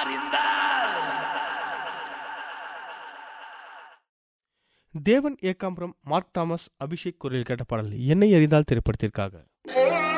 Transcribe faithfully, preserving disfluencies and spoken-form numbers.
தேவன் Ekambaram, mark Thomas, Abhishek குரலில் கேட்ட பாடல் என்னை அறிந்தால் திரைப்படத்திற்காக.